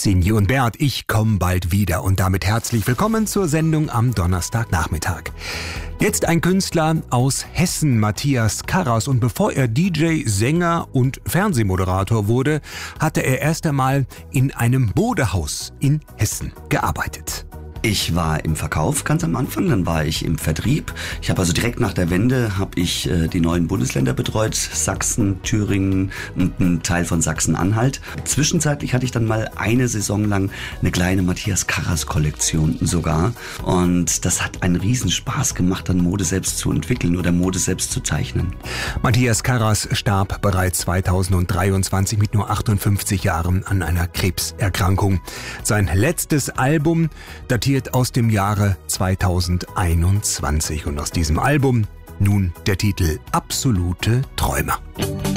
Sinje und Bert, ich komme bald wieder und damit herzlich willkommen zur Sendung am Donnerstagnachmittag. Jetzt ein Künstler aus Hessen, Matthias Karras, und bevor er DJ, Sänger und Fernsehmoderator wurde, hatte er erst einmal in einem Modehaus in Hessen gearbeitet. Ich war im Verkauf ganz am Anfang, dann war ich im Vertrieb. Ich habe also direkt nach der Wende die neuen Bundesländer betreut, Sachsen, Thüringen und einen Teil von Sachsen-Anhalt. Zwischenzeitlich hatte ich dann mal eine Saison lang eine kleine Matthias Karras-Kollektion sogar. Und das hat einen Riesenspaß gemacht, dann Mode selbst zu entwickeln oder Mode selbst zu zeichnen. Matthias Karras starb bereits 2023 mit nur 58 Jahren an einer Krebserkrankung. Sein letztes Album datiert aus dem Jahre 2021 und aus diesem Album nun der Titel Absolute Träumer.